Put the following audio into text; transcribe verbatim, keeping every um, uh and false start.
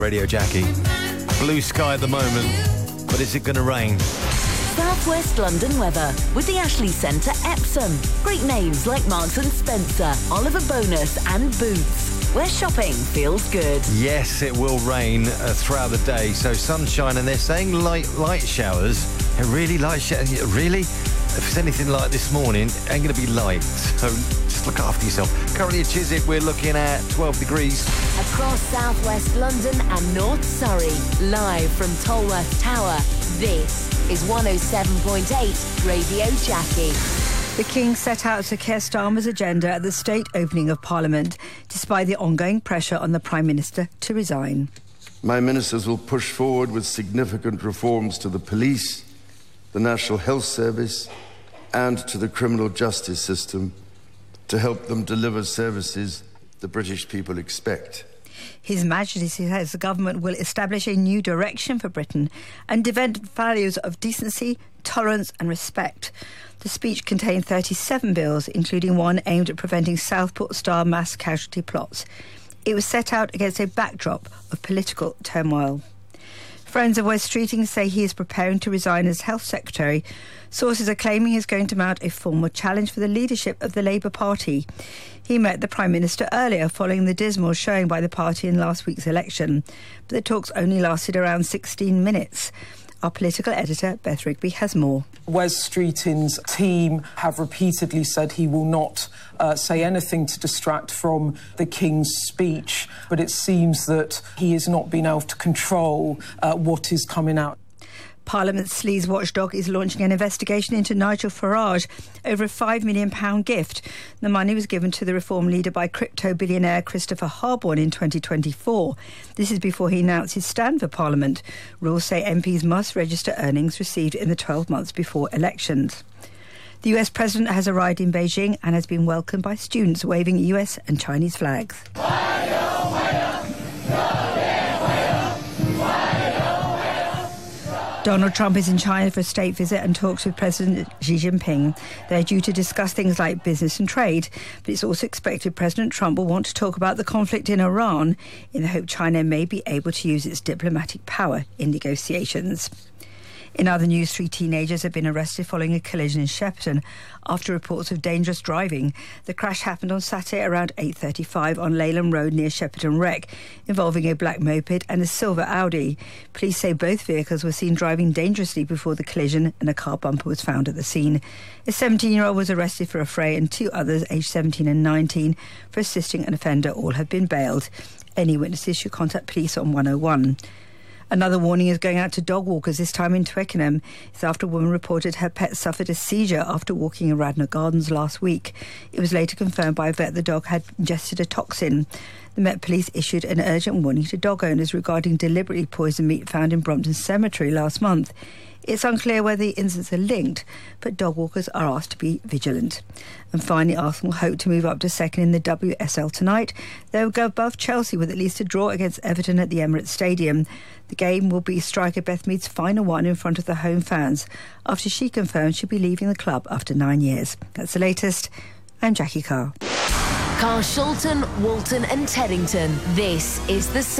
Radio Jackie. Blue sky at the moment, but is it going to rain? South West London weather with the Ashley Centre Epsom. Great names like Marks and Spencer, Oliver Bonus and Boots, where shopping feels good. Yes, it will rain uh, throughout the day. So sunshine, and they're saying light light showers. And really light showers. Really? If it's anything like this morning, it ain't going to be light. So just look after yourself. Currently at Chiswick, we're looking at twelve degrees. Across South West London and North Surrey, live from Tolworth Tower, this is one oh seven point eight Radio Jackie. The King set out Sir Keir Starmer's agenda at the state opening of Parliament, despite the ongoing pressure on the Prime Minister to resign. My ministers will push forward with significant reforms to the police, the National Health Service and to the criminal justice system to help them deliver services the British people expect. His Majesty says the government will establish a new direction for Britain and defend values of decency, tolerance and respect. The speech contained thirty-seven bills, including one aimed at preventing Southport-style mass casualty plots. It was set out against a backdrop of political turmoil. Friends of Wes Streeting say he is preparing to resign as Health Secretary. Sources are claiming he's going to mount a formal challenge for the leadership of the Labour Party. He met the Prime Minister earlier following the dismal showing by the party in last week's election, but the talks only lasted around sixteen minutes. Our political editor, Beth Rigby, has more. Wes Streeting's team have repeatedly said he will not uh, say anything to distract from the King's speech, but it seems that he has not been able to control uh, what is coming out. Parliament's sleaze watchdog is launching an investigation into Nigel Farage over a five million pounds gift. The money was given to the Reform leader by crypto billionaire Christopher Harborne in twenty twenty-four. This is before he announced his stand for Parliament. Rules say M Ps must register earnings received in the twelve months before elections. The U S President has arrived in Beijing and has been welcomed by students waving U S and Chinese flags. Donald Trump is in China for a state visit and talks with President Xi Jinping. They're due to discuss things like business and trade, but it's also expected President Trump will want to talk about the conflict in Iran in the hope China may be able to use its diplomatic power in negotiations. In other news, three teenagers have been arrested following a collision in Shepperton after reports of dangerous driving. The crash happened on Saturday around eight thirty-five on Leyland Road near Shepperton Wreck, involving a black moped and a silver Audi. Police say both vehicles were seen driving dangerously before the collision and a car bumper was found at the scene. A seventeen-year-old was arrested for affray and two others, aged seventeen and nineteen, for assisting an offender. All have been bailed. Any witnesses should contact police on one oh one. Another warning is going out to dog walkers, this time in Twickenham. It's after a woman reported her pet suffered a seizure after walking in Radnor Gardens last week. It was later confirmed by a vet the dog had ingested a toxin. The Met Police issued an urgent warning to dog owners regarding deliberately poisoned meat found in Brompton Cemetery last month. It's unclear whether the incidents are linked, but dog walkers are asked to be vigilant. And finally, Arsenal hope to move up to second in the W S L tonight. They will go above Chelsea with at least a draw against Everton at the Emirates Stadium. The game will be striker Beth Mead's final one in front of the home fans, after she confirmed she'll be leaving the club after nine years. That's the latest. I'm Jackie Carr. Carshalton, Walton and Teddington. This is the